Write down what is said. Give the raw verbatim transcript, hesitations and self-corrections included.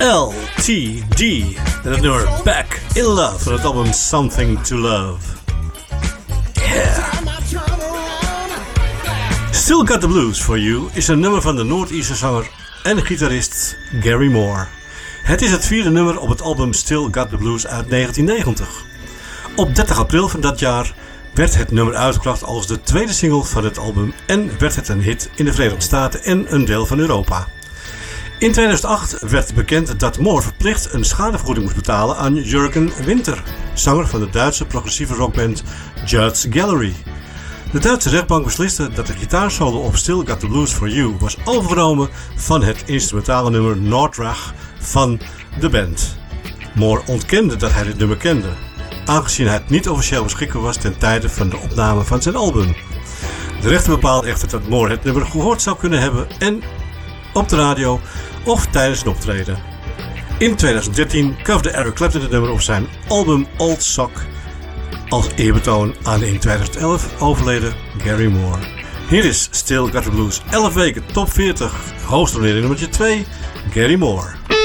L T D en het nummer Back in Love van het album Something to Love. Yeah. Still Got the Blues for You is een nummer van de Noord-Ierse zanger en gitarist Gary Moore. Het is het vierde nummer op het album Still Got the Blues uit negentien negentig. Op dertig april van dat jaar werd het nummer uitgebracht als de tweede single van het album en werd het een hit in de Verenigde Staten en een deel van Europa. In tweeduizend acht werd bekend dat Moore verplicht een schadevergoeding moest betalen aan Jürgen Winter, zanger van de Duitse progressieve rockband Judge Gallery. De Duitse rechtbank besliste dat de gitaarsolo op Still Got the Blues for You was overgenomen van het instrumentale nummer Nordrach van de band. Moore ontkende dat hij dit nummer kende, aangezien hij het niet officieel beschikbaar was ten tijde van de opname van zijn album. De rechter bepaalde echter dat Moore het nummer gehoord zou kunnen hebben en op de radio of tijdens een optreden. In tweeduizend dertien coverde Eric Clapton het nummer op zijn album Old Sock als eerbetoon aan de in tweeduizend elf overleden Gary Moore. Hier is Still Got the Blues, elf weken top veertig, hoogste nummertje twee, Gary Moore.